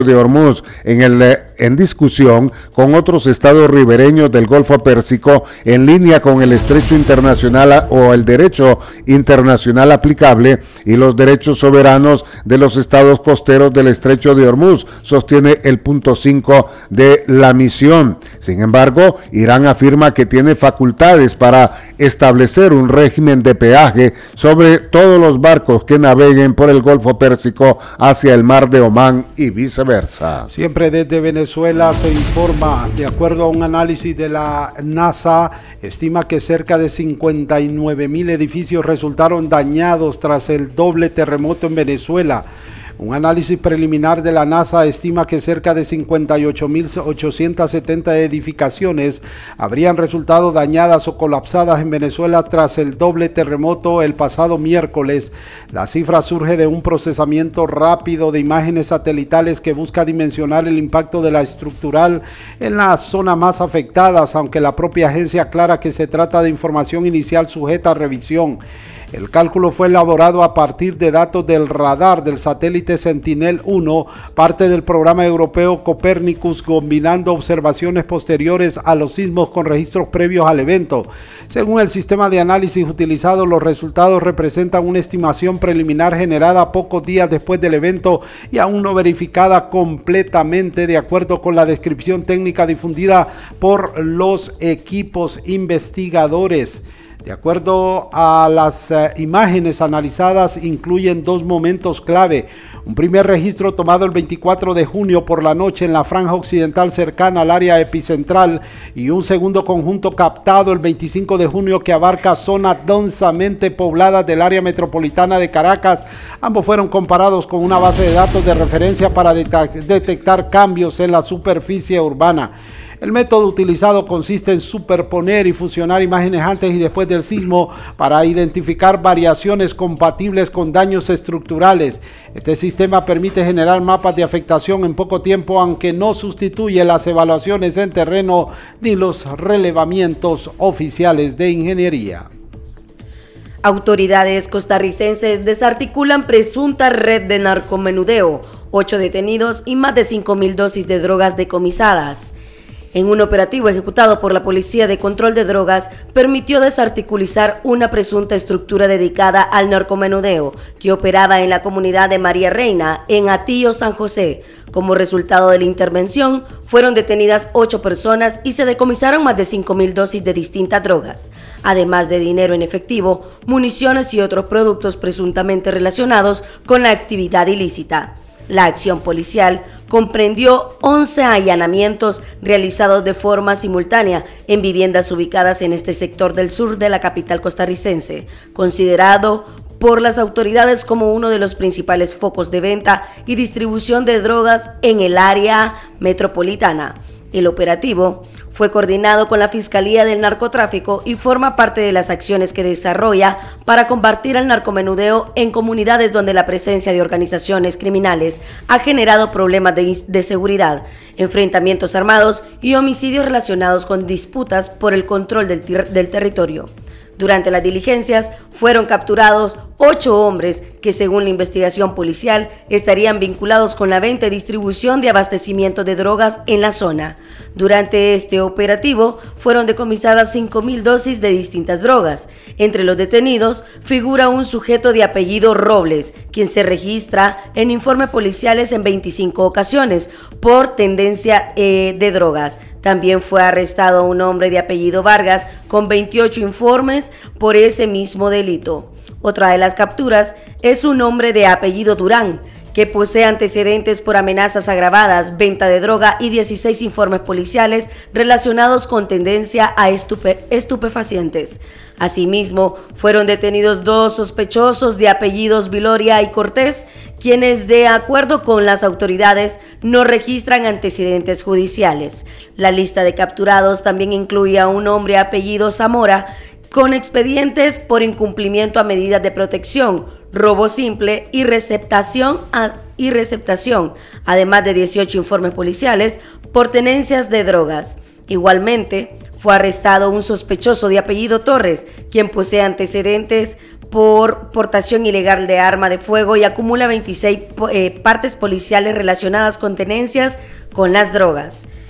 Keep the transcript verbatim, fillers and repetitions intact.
de Hormuz en, el, en discusión con otros estados ribereños del Golfo Pérsico en línea con el estrecho internacional o el derecho internacional aplicable y los derechos soberanos de los estados costeros del estrecho de Hormuz, sostiene el punto cinco de la misión. Sin embargo, Irán afirma que tiene facultades para establecer un régimen de peaje sobre todos los barcos que naveguen por el Golfo Pérsico hacia el Mar de Omán y viceversa. Siempre desde Venezuela se informa, de acuerdo a un análisis de la NASA, estima que cerca de cincuenta y nueve mil edificios resultaron dañados tras el doble terremoto en Venezuela. Un análisis preliminar de la NASA estima que cerca de cincuenta y ocho mil ochocientas setenta edificaciones habrían resultado dañadas o colapsadas en Venezuela tras el doble terremoto el pasado miércoles. La cifra surge de un procesamiento rápido de imágenes satelitales que busca dimensionar el impacto de la estructural en las zonas más afectadas, aunque la propia agencia aclara que se trata de información inicial sujeta a revisión. El cálculo fue elaborado a partir de datos del radar del satélite Sentinel uno, parte del programa europeo Copernicus, combinando observaciones posteriores a los sismos con registros previos al evento. Según el sistema de análisis utilizado, los resultados representan una estimación preliminar generada pocos días después del evento y aún no verificada completamente, de acuerdo con la descripción técnica difundida por los equipos investigadores. De acuerdo a las uh, imágenes analizadas, incluyen dos momentos clave. Un primer registro tomado el veinticuatro de junio por la noche en la franja occidental cercana al área epicentral y un segundo conjunto captado el veinticinco de junio que abarca zonas densamente pobladas del área metropolitana de Caracas. Ambos fueron comparados con una base de datos de referencia para detectar cambios en la superficie urbana. El método utilizado consiste en superponer y fusionar imágenes antes y después del sismo para identificar variaciones compatibles con daños estructurales. Este sistema permite generar mapas de afectación en poco tiempo, aunque no sustituye las evaluaciones en terreno ni los relevamientos oficiales de ingeniería. Autoridades costarricenses desarticulan presunta red de narcomenudeo, ocho detenidos y más de cinco mil dosis de drogas decomisadas. En un operativo ejecutado por la Policía de Control de Drogas, permitió desarticulizar una presunta estructura dedicada al narcomenudeo que operaba en la comunidad de María Reina, en Atillo, San José. Como resultado de la intervención, fueron detenidas ocho personas y se decomisaron más de cinco mil dosis de distintas drogas, además de dinero en efectivo, municiones y otros productos presuntamente relacionados con la actividad ilícita. La acción policial comprendió once allanamientos realizados de forma simultánea en viviendas ubicadas en este sector del sur de la capital costarricense, considerado por las autoridades como uno de los principales focos de venta y distribución de drogas en el área metropolitana. El operativo fue coordinado con la Fiscalía del Narcotráfico y forma parte de las acciones que desarrolla para combatir el narcomenudeo en comunidades donde la presencia de organizaciones criminales ha generado problemas de, de seguridad, enfrentamientos armados y homicidios relacionados con disputas por el control del, del territorio. Durante las diligencias fueron capturados ocho hombres que, según la investigación policial, estarían vinculados con la venta y distribución de abastecimiento de drogas en la zona. Durante este operativo fueron decomisadas cinco mil dosis de distintas drogas. Entre los detenidos figura un sujeto de apellido Robles, quien se registra en informes policiales en veinticinco ocasiones por tendencia eh, de drogas. También fue arrestado un hombre de apellido Vargas con veintiocho informes por ese mismo delito. Otra de las capturas es un hombre de apellido Durán, que posee antecedentes por amenazas agravadas, venta de droga y dieciséis informes policiales relacionados con tendencia a estupe- estupefacientes. Asimismo, fueron detenidos dos sospechosos de apellidos Viloria y Cortés, quienes, de acuerdo con las autoridades, no registran antecedentes judiciales. La lista de capturados también incluye a un hombre apellido Zamora, con expedientes por incumplimiento a medidas de protección, robo simple y receptación, a, y receptación, además de dieciocho informes policiales por tenencias de drogas. Igualmente, fue arrestado un sospechoso de apellido Torres, quien posee antecedentes por portación ilegal de arma de fuego y acumula veintiséis eh, partes policiales relacionadas con tenencias con las drogas.